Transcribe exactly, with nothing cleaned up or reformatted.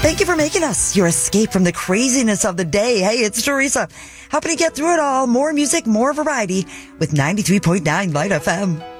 Thank you for making us your escape from the craziness of the day. Hey, it's Teresa, helping you get through it all. More music, more variety with ninety-three point nine Light F M.